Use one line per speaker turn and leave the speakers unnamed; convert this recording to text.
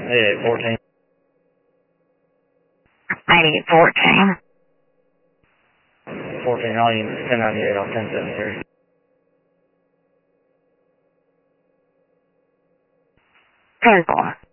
8814.
8814.
14, all units 1098 on 1073.
10-4.